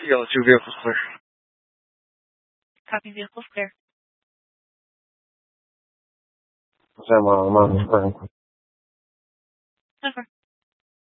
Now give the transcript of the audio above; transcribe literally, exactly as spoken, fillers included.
Yellow two vehicles clear. Copy, vehicles clear. I'm on, I'm on. Over.